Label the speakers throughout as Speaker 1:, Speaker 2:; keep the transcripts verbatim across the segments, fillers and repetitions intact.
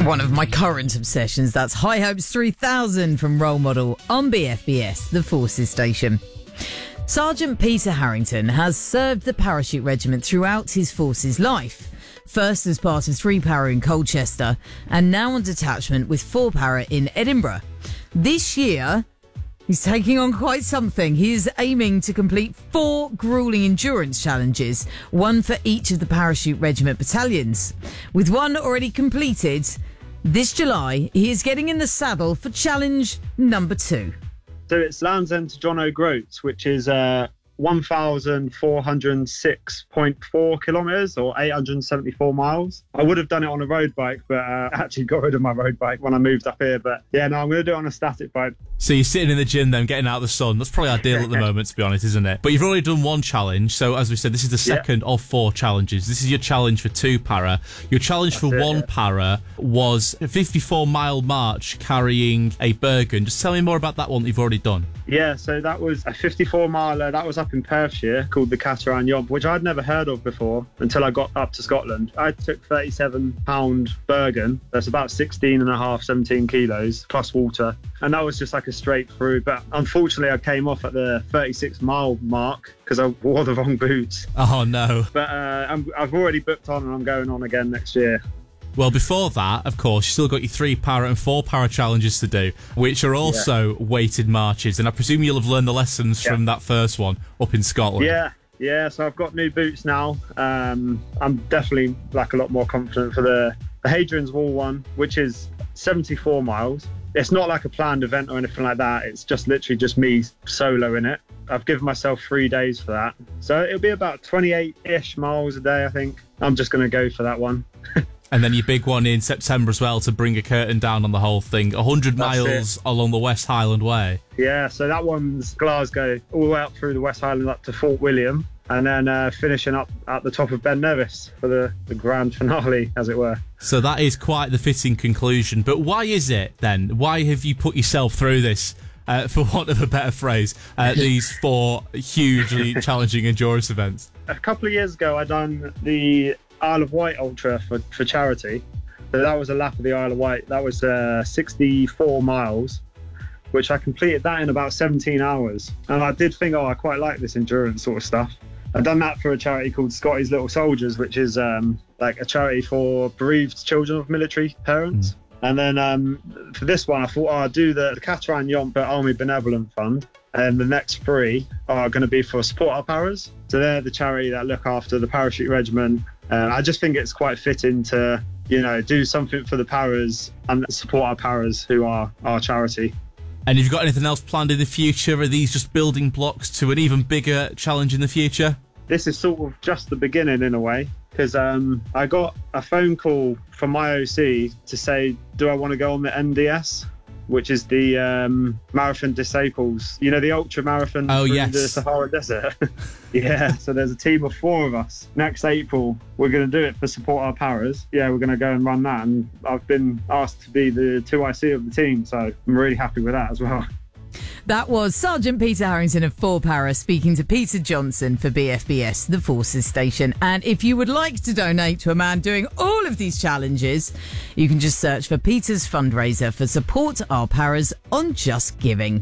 Speaker 1: One of my current obsessions, that's High Hopes three thousand from Role Model on B F B S, the Forces Station. Sergeant Peter Harrington has served the parachute regiment throughout his forces life. First as part of three para in Colchester and now on detachment with four para in Edinburgh. This year, he's taking on quite something. He is aiming to complete four gruelling endurance challenges, one for each of the parachute regiment battalions. With one already completed, this July, he is getting in the saddle for challenge number two.
Speaker 2: So it's Land's End to John O'Groats, which is uh, one thousand four hundred six point four kilometres or eight hundred seventy-four miles. I would have done it on a road bike, but uh, I actually got rid of my road bike when I moved up here. But yeah, no, I'm going to do it on a static bike.
Speaker 3: So you're sitting in the gym then, getting out of the sun. That's probably ideal at the moment, to be honest, isn't it? But you've already done one challenge. So as we said, this is the second yeah. of four challenges. This is your challenge for two para. Your challenge That's for it, one yeah. para was a fifty-four mile march carrying a Bergen. Just tell me more about that one that you've already done.
Speaker 2: Yeah, so that was a fifty-four miler. That was up in Perthshire, called the Cateran Yomp, which I'd never heard of before until I got up to Scotland. I took thirty-seven pound Bergen. That's about sixteen and a half, seventeen kilos, plus water. And that was just like a straight through. But unfortunately, I came off at the thirty-six mile mark because I wore the wrong boots.
Speaker 3: Oh, no.
Speaker 2: But uh, I'm, I've already booked on and I'm going on again next year.
Speaker 3: Well, before that, of course, you still got your three para and four para challenges to do, which are also yeah. weighted marches. And I presume you'll have learned the lessons yeah. from that first one up in Scotland.
Speaker 2: Yeah, yeah. So I've got new boots now. Um, I'm definitely like a lot more confident for the, the Hadrian's Wall one, which is seventy-four miles. It's not like a planned event or anything like that. It's just literally just me solo in it. I've given myself three days for that. So it'll be about twenty-eight-ish miles a day, I think. I'm just going to go for that one.
Speaker 3: And then your big one in September as well to bring a curtain down on the whole thing. one hundred miles it. along the West Highland Way.
Speaker 2: Yeah, so that one's Glasgow, all the way up through the West Highland up to Fort William. And then uh, finishing up at the top of Ben Nevis for the, the grand finale, as it were.
Speaker 3: So that is quite the fitting conclusion. But why is it, then? Why have you put yourself through this, uh, for want of a better phrase, uh, these four hugely challenging endurance events?
Speaker 2: A couple of years ago, I done the Isle of Wight Ultra for, for charity. So that was a lap of the Isle of Wight. That was uh, sixty-four miles, which I completed that in about seventeen hours. And I did think, oh, I quite like this endurance sort of stuff. I've done that for a charity called Scotty's Little Soldiers, which is um, like a charity for bereaved children of military parents. Mm. And then um, for this one, I thought, oh, I'll do the, the Cateran Yomp Army Benevolent Fund. And the next three are going to be for Support Our Paras. So they're the charity that look after the parachute regiment. Uh, I just think it's quite fitting to, you know, do something for the paras and support our paras who are our charity.
Speaker 3: And have you got anything else planned in the future? Are these just building blocks to an even bigger challenge in the future?
Speaker 2: This is sort of just the beginning in a way, because um, I got a phone call from my O C to say, do I want to go on the N D S, which is the um, Marathon Disciples, you know, the ultra marathon
Speaker 3: oh,
Speaker 2: through
Speaker 3: yes.
Speaker 2: the Sahara Desert. Yeah, so there's a team of four of us. Next April, we're going to do it for Support Our Paras. Yeah, we're going to go and run that. And I've been asked to be the two I C of the team, so I'm really happy with that as well.
Speaker 1: That was Sergeant Peter Harrington of four para speaking to Peter Johnson for B F B S, the Forces Station. And if you would like to donate to a man doing all of these challenges, you can just search for Peter's fundraiser for Support Our Paras on Just Giving.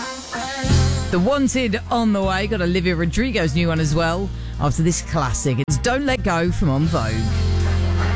Speaker 1: The Wanted on the way. Got Olivia Rodrigo's new one as well after this classic. It's Don't Let Go from En Vogue.